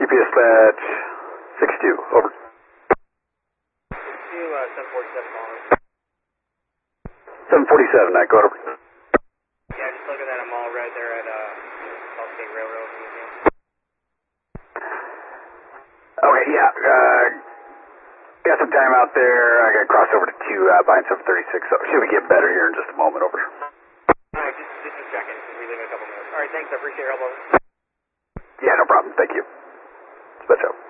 dispatch 62, over. 747, I go over. Yeah, just looking at them all right there at South State Railroad Museum. Okay, yeah, got some time out there. I got to cross over to 2, buying 736, so should we get better here in just a moment, over. Alright, just a second. We leave in a couple minutes. Alright, thanks. I appreciate your help, over. Yeah, no problem. Thank you. Dispatch out.